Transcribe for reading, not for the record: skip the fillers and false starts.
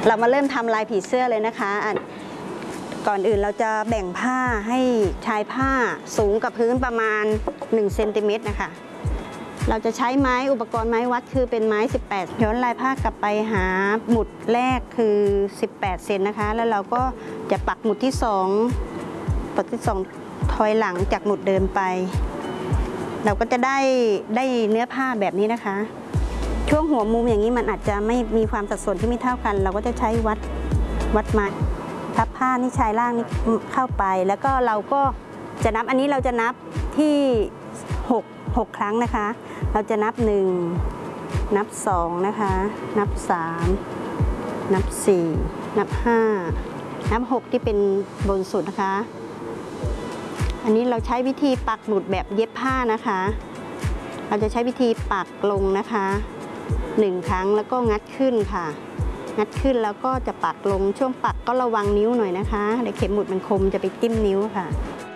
เรามาเริ่มทำลายผีเสื้อเลยนะคะก่อนอื่นเราจะแบ่งผ้าให้ชายผ้าสูงกับพื้นประมาณ1 เซนติเมตรนะคะเราจะใช้ไม้อุปกรณ์ไม้วัดคือเป็นไม้18ย้อนลายผ้ากลับไปหาหมุดแรกคือ18 เซนนะคะแล้วเราก็จะปักหมุดที่2ปักที่2ถอยหลังจากหมุดเดิมไปเราก็จะได้เนื้อผ้าแบบนี้นะคะช่วงหัวมุมอย่างนี้มันอาจจะไม่มีความสัดส่วนที่ไม่เท่ากันเราก็จะใช้วัดไม้พับผ้านี่ชายล่างนี่เข้าไปแล้วก็เราก็จะนับอันนี้เราจะนับที่6 ครั้งนะคะเราจะนับ1นับ2นะคะนับ3นับ4นับ5นับ6ที่เป็นบนสุดนะคะอันนี้เราใช้วิธีปักหมุดแบบเย็บผ้านะคะเราจะใช้วิธีปักลงนะคะ1 ครั้งแล้วก็งัดขึ้นค่ะงัดขึ้นแล้วก็จะปักลงช่วงปักก็ระวังนิ้วหน่อยนะคะเดี๋ยวเข็มหมุดมันคมจะไปจิ้มนิ้วค่ะ